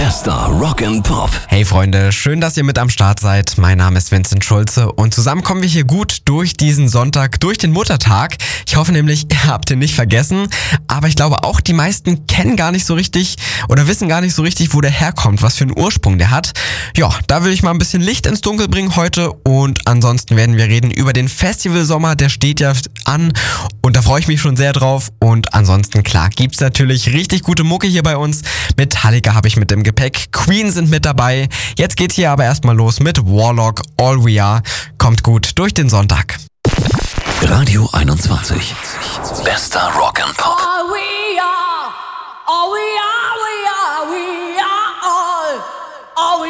Bester Rock and Pop. Hey Freunde, schön, dass ihr mit am Start seid. Mein Name ist Vincent Schulze und zusammen kommen wir hier gut durch diesen Sonntag, durch den Muttertag. Ich hoffe nämlich, ihr habt ihn nicht vergessen, aber ich glaube auch die meisten kennen gar nicht so richtig oder wissen gar nicht so richtig, wo der herkommt, was für einen Ursprung der hat. Ja, da will ich mal ein bisschen Licht ins Dunkel bringen heute und ansonsten werden wir reden über den Festivalsommer, der steht ja an und da freue ich mich schon sehr drauf und ansonsten klar gibt's natürlich richtig gute Mucke hier bei uns. Metallica habe ich mit im Gepäck, Queen sind mit dabei. Jetzt geht's hier aber erstmal los mit Warlock, All We Are. Kommt gut durch den Sonntag. Radio 21. Bester Rock and Pop. All we are, all we are, we are, we are all we